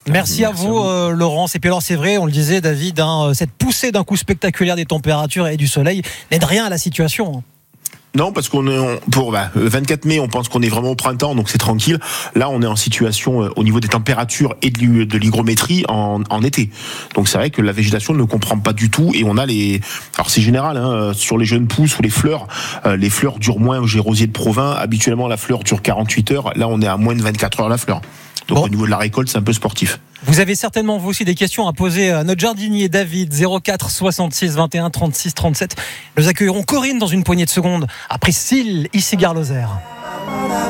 Merci à vous, Laurence. Et puis alors, c'est vrai, on le disait, David, cette poussée d'un coup spectaculaire des températures et du soleil n'aide rien à la situation. Non, parce qu'on est pour le 24 mai, on pense qu'on est vraiment au printemps, donc c'est tranquille. Là, on est en situation au niveau des températures et de l'hygrométrie en été. Donc c'est vrai que la végétation ne comprend pas du tout et on a alors c'est général sur les jeunes pousses ou les fleurs durent moins. J'ai rosier de Provins, habituellement la fleur dure 48 heures. Là, on est à moins de 24 heures la fleur. Donc au niveau de la récolte, c'est un peu sportif. Vous avez certainement vous aussi des questions à poser à notre jardinier David, 04 66 21 36 37. Nous accueillerons Corinne dans une poignée de secondes après Syl, ici Gare Lozère.